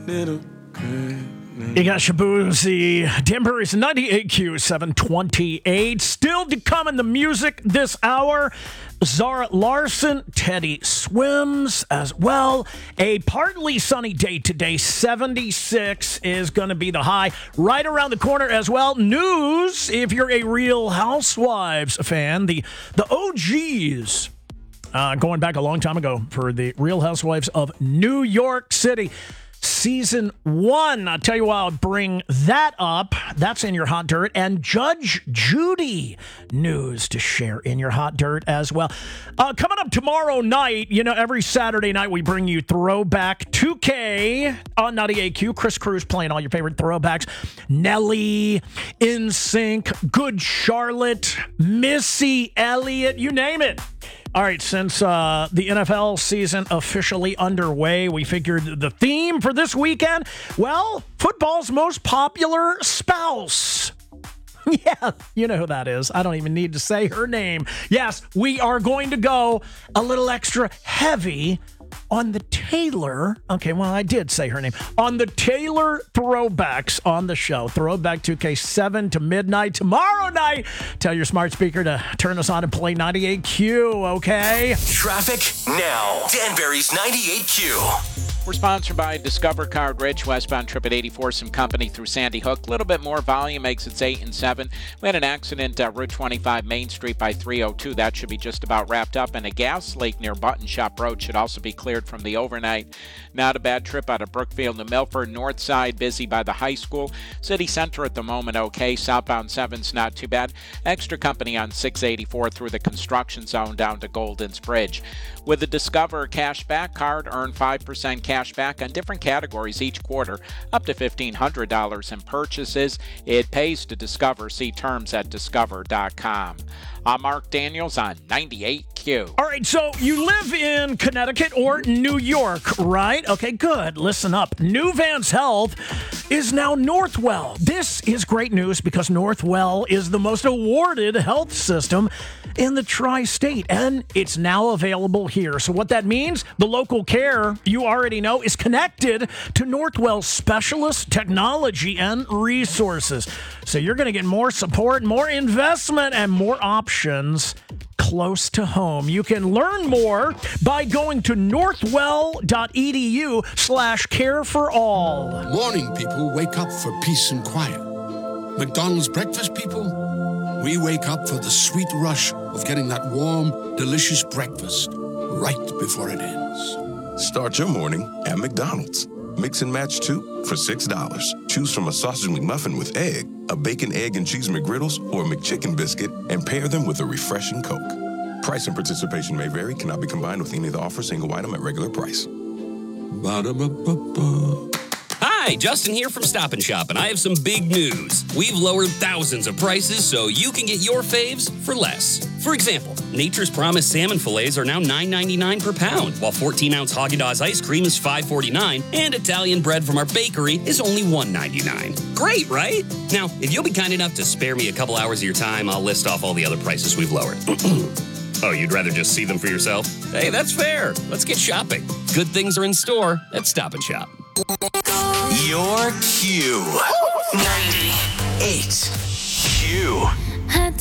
little crazy. You got Shabuzi, Danbury's 98Q 728. Still to come in the music this hour. Zara Larson, Teddy Swims as well. A partly sunny day today. 76 is going to be the high. Right around the corner as well. News, if you're a Real Housewives fan, the OGs. Going back a long time ago for the Real Housewives of New York City. Season 1. I'll tell you why I'll bring that up. That's in your hot dirt. And Judge Judy news to share in your hot dirt as well. Coming up tomorrow night, every Saturday night we bring you Throwback 2K on 98Q. Chris Cruz playing all your favorite throwbacks. Nelly, NSYNC, Good Charlotte, Missy Elliott, you name it. All right, since the NFL season officially underway, we figured the theme for this weekend, well, football's most popular spouse. Yeah, you know who that is. I don't even need to say her name. Yes, we are going to go a little extra heavy on the Taylor. Okay, well, I did say her name. On the Taylor throwbacks on the show. Throwback 2K 7 to midnight tomorrow night. Tell your smart speaker to turn us on and play 98Q, okay? Traffic now. Danbury's 98Q. We're sponsored by Discover Card Rich, westbound trip at 84, some company through Sandy Hook. A little bit more volume, exits 8 and 7. We had an accident Route 25 Main Street by 302. That should be just about wrapped up. And a gas leak near Button Shop Road should also be cleared from the overnight. Not a bad trip out of Brookfield to Milford. North side busy by the high school. City Center at the moment okay. Southbound 7's not too bad. Extra company on 684 through the construction zone down to Golden's Bridge. With the Discover Cashback Card, earn 5% cash back on different categories each quarter, up to $1,500 in purchases. It pays to Discover. See terms at discover.com. I'm Mark Daniels on 98Q. All right, so you live in Connecticut or New York, right? Okay, good. Listen up. New Vance Health is now Northwell. This is great news because Northwell is the most awarded health system in the tri-state, and it's now available here. So what that means, the local care, you already know, is connected to Northwell's specialists, technology, and resources. So you're going to get more support, more investment, and more options close to home. You can learn more by going to northwell.edu/care for all. Morning people wake up for peace and quiet. McDonald's breakfast people, we wake up for the sweet rush of getting that warm, delicious breakfast right before it ends. Start your morning at McDonald's. Mix and match 2 for $6. Choose from a sausage McMuffin with egg, a bacon, egg, and cheese McGriddles, or a McChicken biscuit, and pair them with a refreshing Coke. Price and participation may vary, cannot be combined with any of the offers, single item at regular price. Ba-da-ba-ba-ba. Hi, Justin here from Stop & Shop, and I have some big news. We've lowered thousands of prices so you can get your faves for less. For example, Nature's Promise salmon fillets are now $9.99 per pound, while 14-ounce Haagen-Dazs ice cream is $5.49, and Italian bread from our bakery is only $1.99. Great, right? Now, if you'll be kind enough to spare me a couple hours of your time, I'll list off all the other prices we've lowered. Oh, you'd rather just see them for yourself? Hey, that's fair. Let's get shopping. Good things are in store at Stop & Shop. Your Q. 98Q.